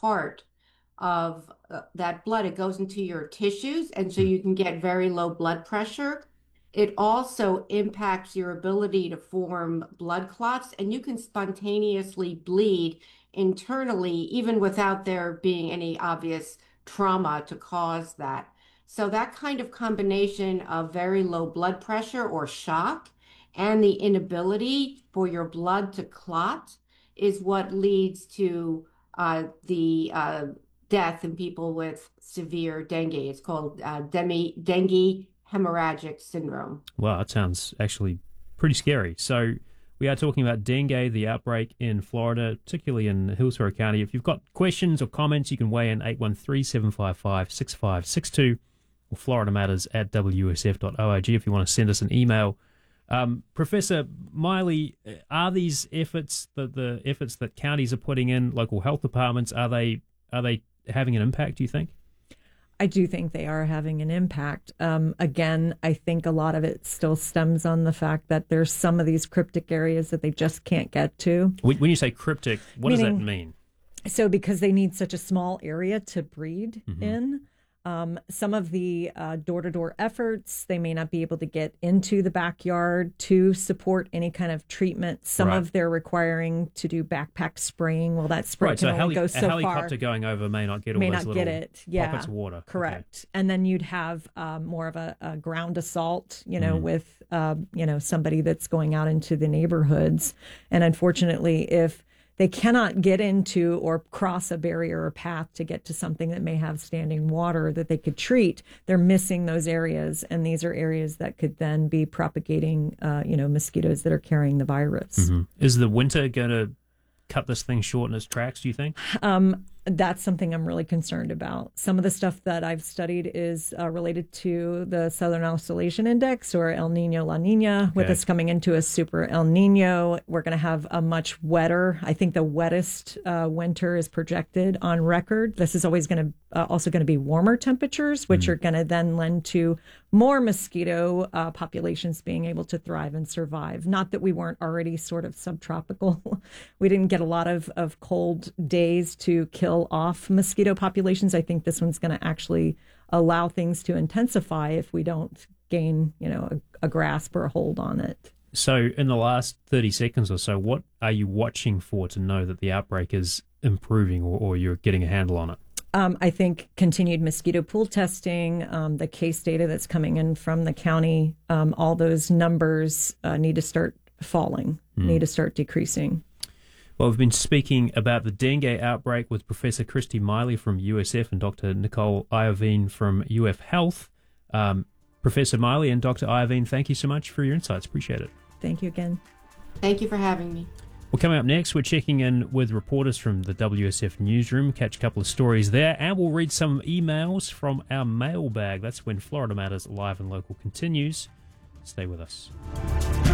part of that blood. It goes into your tissues, and so you can get very low blood pressure. It also impacts your ability to form blood clots, and you can spontaneously bleed internally, even without there being any obvious trauma to cause that. So that kind of combination of very low blood pressure or shock and the inability for your blood to clot is what leads to the death in people with severe dengue. It's called dengue hemorrhagic syndrome. Wow, that sounds actually pretty scary. So we are talking about dengue, the outbreak in Florida, particularly in Hillsborough County. If you've got questions or comments, you can weigh in 813-755-6562 or floridamatters@wsf.org if you want to send us an email. Professor Miley, are these efforts, the efforts that counties are putting in, local health departments, are they having an impact, do you think? I do think they are having an impact. Again, I think a lot of it still stems on the fact that there's some of these cryptic areas that they just can't get to. When you say cryptic, what does that mean? So because they need such a small area to breed in, some of the door-to-door efforts, they may not be able to get into the backyard to support any kind of treatment. Some of they're requiring to do backpack spraying. Well, that spray can only go so far. A helicopter going over may not get all those little pockets of water. Correct. Okay. And then you'd have more of a ground assault, with, somebody that's going out into the neighborhoods. And unfortunately, if they cannot get into or cross a barrier or path to get to something that may have standing water that they could treat, they're missing those areas. And these are areas that could then be propagating, mosquitoes that are carrying the virus. Mm-hmm. Is the winter going to cut this thing short in its tracks, do you think? That's something I'm really concerned about. Some of the stuff that I've studied is related to the Southern Oscillation Index, or El Nino La Nina. With us coming into a super El Nino, we're going to have a much wetter, I think the wettest winter is projected on record. This is always going to also going to be warmer temperatures, which are going to then lend to more mosquito populations being able to thrive and survive. Not that we weren't already sort of subtropical. We didn't get a lot of cold days to kill off mosquito populations. I think this one's going to actually allow things to intensify if we don't gain, a grasp or a hold on it. So in the last 30 seconds or so, what are you watching for to know that the outbreak is improving or you're getting a handle on it? I think continued mosquito pool testing, the case data that's coming in from the county, all those numbers need to start falling, need to start decreasing. Well, we've been speaking about the dengue outbreak with Professor Christy Miley from USF and Dr. Nicole Iovine from UF Health. Professor Miley and Dr. Iovine, thank you so much for your insights. Appreciate it. Thank you again. Thank you for having me. Well, coming up next, we're checking in with reporters from the WSF newsroom, catch a couple of stories there, and we'll read some emails from our mailbag. That's when Florida Matters Live and Local continues. Stay with us.